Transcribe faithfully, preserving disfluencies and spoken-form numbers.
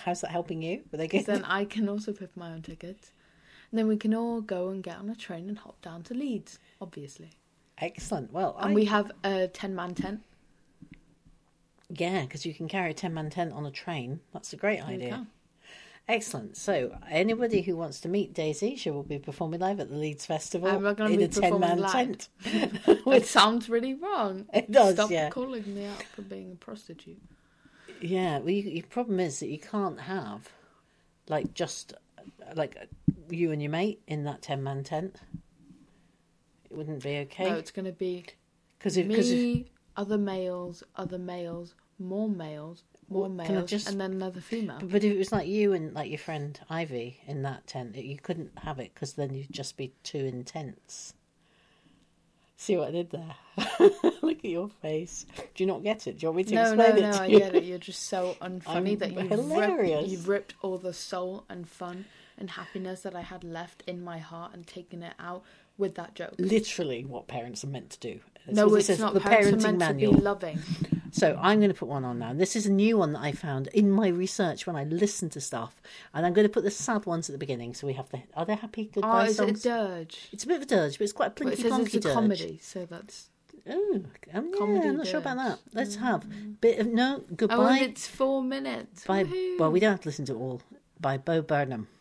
how's that helping you? Were they good? Then I can also pay for my own tickets. And then we can all go and get on a train and hop down to Leeds, obviously. Excellent. Well, And I... we have a ten-man tent. Yeah, because you can carry a ten-man tent on a train. That's a great idea. Excellent. So, anybody who wants to meet Daisy, she will be performing live at the Leeds Festival I'm not going to in be a performing ten-man live. tent. It sounds really wrong. It does, Stop yeah. calling me out for being a prostitute. Yeah, well, you, your problem is that you can't have, like, just, like, you and your mate in that ten-man tent. It wouldn't be okay. No, it's going to be Cause if, me, cause if, other males, other males, more males, more Well, can I males, just- and then another female. but if it was like you and, like, your friend Ivy in that tent, you couldn't have it, because then you'd just be too intense. See what I did there? Look at your face. Do you not get it? Do you want me to No, explain no, it no, to I you? get it. You're just so unfunny I'm that you've hilarious. ripped, you've ripped all the soul and fun and happiness that I had left in my heart and taken it out with that joke. Literally what parents are meant to do. That's No, what it it's says, not. the Parents are parenting meant manual. to be loving. So I'm going to put one on now. This is a new one that I found in my research when I listened to stuff. And I'm going to put the sad ones at the beginning. So we have the... Are there happy Oh, goodbye is songs? it a dirge? It's a bit of a dirge, but it's quite a But it plinky says plonky it's a dirge. comedy, so that's... Oh, um, yeah, Comedy I'm not sure about dirge. that. Let's have bit of... No, Oh, goodbye. and it's four minutes. by, Woohoo. well, we don't have to listen to it all. By Bo Burnham.